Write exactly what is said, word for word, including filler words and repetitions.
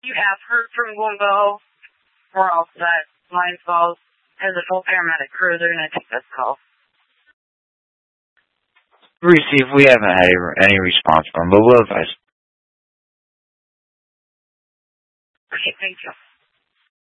You have heard from Glenbow. We're all set. Lions Falls has a full paramedic crew. They're going to take this call. Receive. We haven't had any response from them, but we'll advise. Okay, thank you.